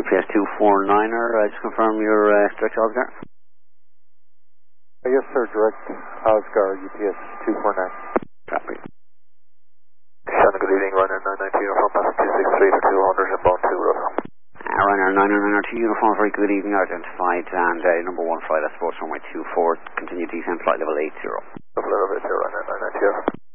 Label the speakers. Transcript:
Speaker 1: UPS 249er, just confirm your direct Oscar.
Speaker 2: Yes, sir, direct Oscar, UPS 249.
Speaker 1: Copy.
Speaker 3: Shannon, good evening, Ryanair 992 uniform, passenger 263 to 200, inbound 2 Russell.
Speaker 1: Ryanair 992 uniform, very good evening, identified, and number 1 flight, I suppose, runway 24, continue descent, flight level 80.
Speaker 3: Level 80, Ryanair 992.